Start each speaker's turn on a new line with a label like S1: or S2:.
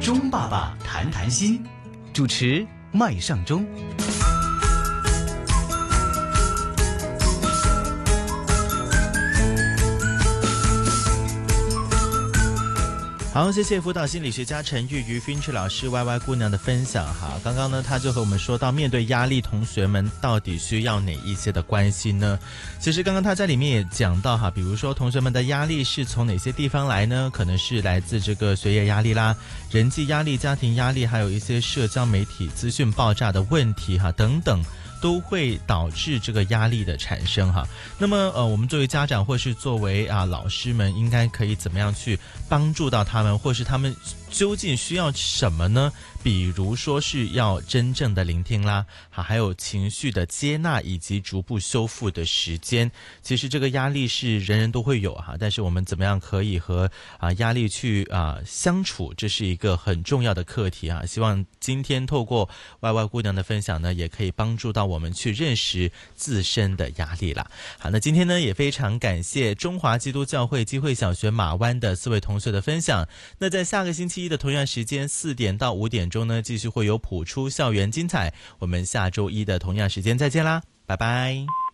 S1: 钟爸爸谈谈心，
S2: 主持麦尚中。好，谢谢辅导心理学家陈玉瑜 Finch 老师 YY 姑娘的分享哈。刚刚呢，她就和我们说到，面对压力，同学们到底需要哪一些的关心呢？其实刚刚她在里面也讲到哈，比如说同学们的压力是从哪些地方来呢？可能是来自这个学业压力啦、人际压力、家庭压力，还有一些社交媒体资讯爆炸的问题哈，等等。都会导致这个压力的产生哈。那么我们作为家长或是作为老师们，应该可以怎么样去帮助到他们，或是他们究竟需要什么呢？比如说是要真正的聆听啦，还有情绪的接纳以及逐步修复的时间。其实这个压力是人人都会有哈，但是我们怎么样可以和压力去相处，这是一个很重要的课题啊。希望今天透过 YY 姑娘的分享呢，也可以帮助到我们去认识自身的压力啦。好，那今天呢也非常感谢中华基督教会基会小学马湾的4位同学的分享。那在下个星期一的同样时间4点到5点钟呢，继续会有谱出校园精彩。我们下周一的同样时间再见啦，拜拜。